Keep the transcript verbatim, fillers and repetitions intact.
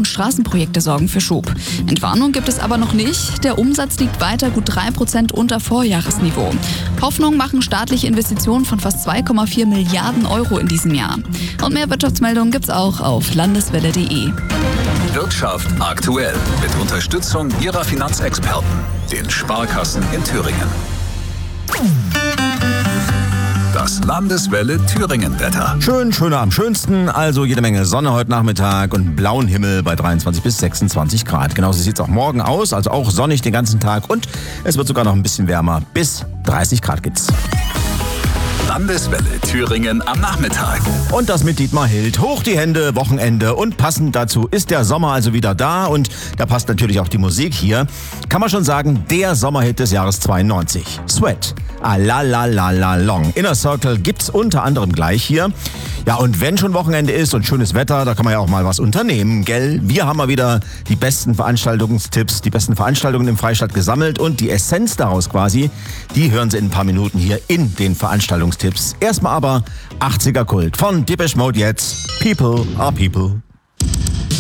und Straßenprojekte sorgen für Schub. Entwarnung gibt es aber noch nicht. Der Umsatz liegt weiter gut drei Prozent unter Vorjahresniveau. Hoffnung machen staatliche Investitionen von fast zwei Komma vier Milliarden Euro in diesem Jahr. Und mehr Wirtschaftsmeldungen gibt's auch auf landeswelle punkt de. Wirtschaft aktuell mit Unterstützung Ihrer Finanzexperten, den Sparkassen in Thüringen. Das Landeswelle Thüringen-Wetter. Schön, schöner am schönsten. Also jede Menge Sonne heute Nachmittag und blauen Himmel bei dreiundzwanzig bis sechsundzwanzig Grad. Genauso sieht es auch morgen aus, also auch sonnig den ganzen Tag. Und es wird sogar noch ein bisschen wärmer. Bis dreißig Grad gibt's. Landeswelle Thüringen am Nachmittag. Und das mit Dietmar Hild. Hoch die Hände, Wochenende. Und passend dazu ist der Sommer also wieder da. Und da passt natürlich auch die Musik hier. Kann man schon sagen, der Sommerhit des Jahres zweiundneunzig. Sweat. Ah, la la la la long. Inner Circle gibt's unter anderem gleich hier. Ja, und wenn schon Wochenende ist und schönes Wetter, da kann man ja auch mal was unternehmen, gell? Wir haben mal wieder die besten Veranstaltungstipps, die besten Veranstaltungen im Freistaat gesammelt und die Essenz daraus quasi, die hören Sie in ein paar Minuten hier in den Veranstaltungstipps. Erstmal aber achtziger Kult von Depeche Mode jetzt. People are People.